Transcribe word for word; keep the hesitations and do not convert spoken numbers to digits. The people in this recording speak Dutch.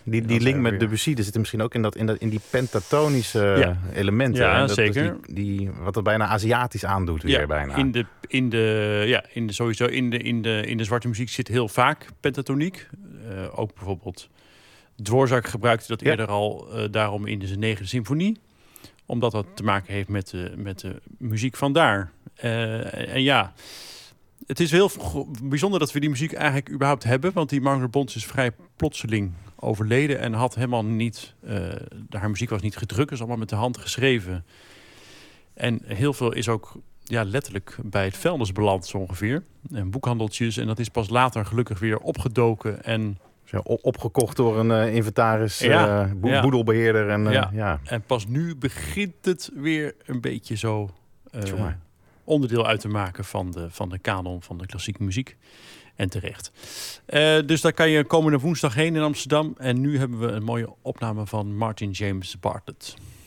Die, die link met Debussy, er zit misschien ook in, dat, in, dat, in die pentatonische ja. elementen. Ja, dat, zeker. Die, die, wat er bijna Aziatisch aandoet weer ja, bijna. In de, in de, ja, in de, sowieso in de, in, de, in de zwarte muziek zit heel vaak pentatoniek. Uh, ook bijvoorbeeld Dvorak gebruikte dat ja. eerder al, uh, daarom in de negende symfonie. Omdat dat te maken heeft met de, met de muziek van daar. Uh, en ja... Het is heel bijzonder dat we die muziek eigenlijk überhaupt hebben. Want die Margaret Bonds is vrij plotseling overleden. En had helemaal niet... Uh, haar muziek was niet gedrukt. is allemaal met de hand geschreven. En heel veel is ook ja, letterlijk bij het vuilnis beland zo ongeveer. En boekhandeltjes. En dat is pas later gelukkig weer opgedoken. En ja, opgekocht door een uh, inventaris, ja, uh, bo- ja. boedelbeheerder. En, uh, ja. ja. en pas nu begint het weer een beetje zo... Uh, onderdeel uit te maken van de, van de kanon van de klassieke muziek. En terecht. Uh, dus daar kan je komende woensdag heen in Amsterdam. En nu hebben we een mooie opname van Martin James Bartlett.